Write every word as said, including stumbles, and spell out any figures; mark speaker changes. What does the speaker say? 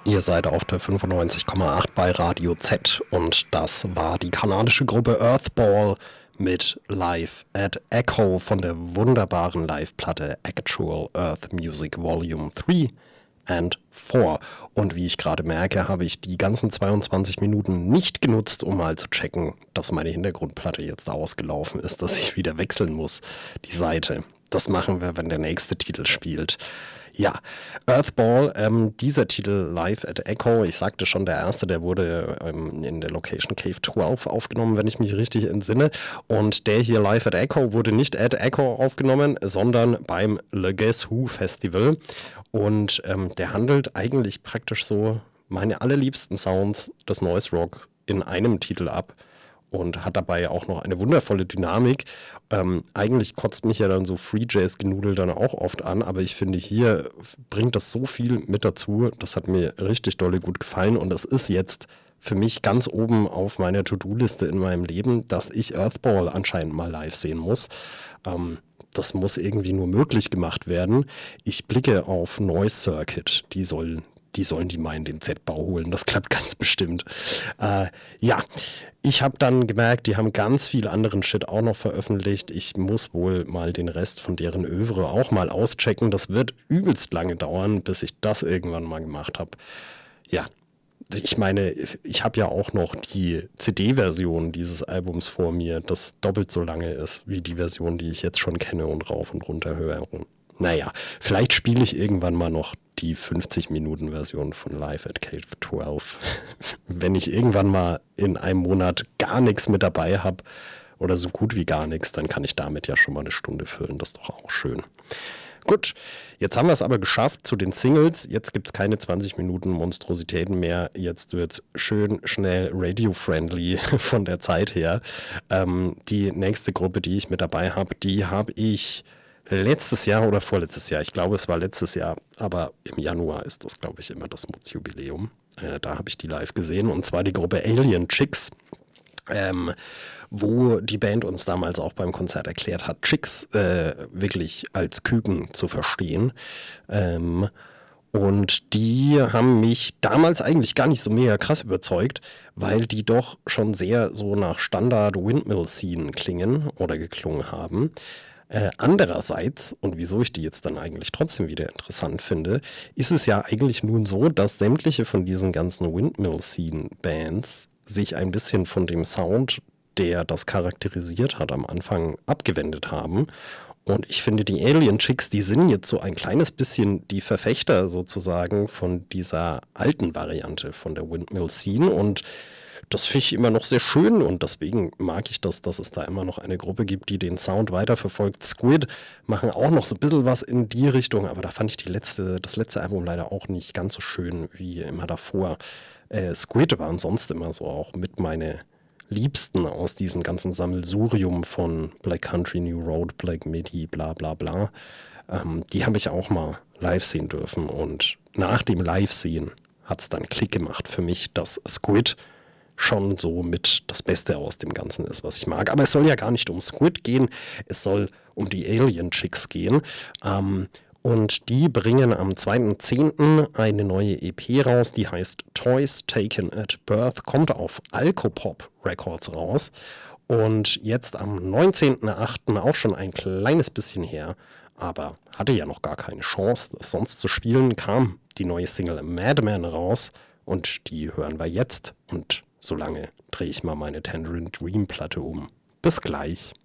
Speaker 1: Ihr seid auf der fünfundneunzig Komma acht bei Radio Z und das war die kanadische Gruppe Earthball mit Live at Echo von der wunderbaren Live-Platte Actual Earth Music Volume drei and vier. Und wie ich gerade merke, habe ich die ganzen zweiundzwanzig Minuten nicht genutzt, um mal zu checken, dass meine Hintergrundplatte jetzt ausgelaufen ist, dass ich wieder wechseln muss, die Seite. Das machen wir, wenn der nächste Titel spielt. Ja, Earthball, ähm, dieser Titel Live at Echo, ich sagte schon, der erste, der wurde ähm, in der Location Cave zwölf aufgenommen, wenn ich mich richtig entsinne. Und der hier Live at Echo wurde nicht at Echo aufgenommen, sondern beim Le Guess Who Festival. Und ähm, der handelt eigentlich praktisch so meine allerliebsten Sounds des Noise Rock in einem Titel ab. Und hat dabei auch noch eine wundervolle Dynamik. Ähm, eigentlich kotzt mich ja dann so Free Jazz Genudel dann auch oft an, aber ich finde, hier bringt das so viel mit dazu. Das hat mir richtig dolle gut gefallen und das ist jetzt für mich ganz oben auf meiner To-Do-Liste in meinem Leben, dass ich Earthball anscheinend mal live sehen muss. Ähm, das muss irgendwie nur möglich gemacht werden. Ich blicke auf Noise Circuit, die sollen Die sollen die mal in den Z-Bau holen. Das klappt ganz bestimmt. Äh, ja, ich habe dann gemerkt, die haben ganz viel anderen Shit auch noch veröffentlicht. Ich muss wohl mal den Rest von deren Övre auch mal auschecken. Das wird übelst lange dauern, bis ich das irgendwann mal gemacht habe. Ja, ich meine, ich habe ja auch noch die C D-Version dieses Albums vor mir, das doppelt so lange ist wie die Version, die ich jetzt schon kenne und rauf und runter höre. Naja, vielleicht spiele ich irgendwann mal noch die fünfzig-Minuten-Version von Live at Cave zwölf. Wenn ich irgendwann mal in einem Monat gar nichts mit dabei habe oder so gut wie gar nichts, dann kann ich damit ja schon mal eine Stunde füllen. Das ist doch auch schön. Gut, jetzt haben wir es aber geschafft zu den Singles. Jetzt gibt es keine zwanzig Minuten Monstrositäten mehr. Jetzt wird es schön, schnell, radio-friendly von der Zeit her. Ähm, die nächste Gruppe, die ich mit dabei habe, die habe ich letztes Jahr oder vorletztes Jahr, ich glaube es war letztes Jahr, aber im Januar ist das, glaube ich, immer das Mutz-Jubiläum. Äh, da habe ich die live gesehen und zwar die Gruppe Alien Chicks, ähm, wo die Band uns damals auch beim Konzert erklärt hat, Chicks äh, wirklich als Küken zu verstehen. Ähm, und die haben mich damals eigentlich gar nicht so mega krass überzeugt, weil die doch schon sehr so nach Standard-Windmill-Scene klingen oder geklungen haben. Äh, andererseits, und wieso ich die jetzt dann eigentlich trotzdem wieder interessant finde, ist es ja eigentlich nun so, dass sämtliche von diesen ganzen Windmill-Scene-Bands sich ein bisschen von dem Sound, der das charakterisiert hat, am Anfang abgewendet haben. Und ich finde, die Alien Chicks, die sind jetzt so ein kleines bisschen die Verfechter sozusagen von dieser alten Variante von der Windmill Scene und das finde ich immer noch sehr schön und deswegen mag ich das, dass es da immer noch eine Gruppe gibt, die den Sound weiterverfolgt. Squid machen auch noch so ein bisschen was in die Richtung, aber da fand ich die letzte, das letzte Album leider auch nicht ganz so schön wie immer davor. Äh, Squid waren sonst immer so auch mit meine Liebsten aus diesem ganzen Sammelsurium von Black Country, New Road, Black Midi, bla bla bla. Ähm, die habe ich auch mal live sehen dürfen und nach dem Live-Sehen hat es dann Klick gemacht für mich, dass Squid schon so mit das Beste aus dem Ganzen ist, was ich mag. Aber es soll ja gar nicht um Squid gehen, es soll um die Alien Chicks gehen. Ähm, und die bringen am zweiten zehnten eine neue E P raus, die heißt Toys Taken at Birth, kommt auf Alcopop Records raus. Und jetzt am neunzehnten achten auch schon ein kleines bisschen her, aber hatte ja noch gar keine Chance, das sonst zu spielen, kam die neue Single Madman raus und die hören wir jetzt und solange drehe ich mal meine Tangerine Dream Platte um. Bis gleich.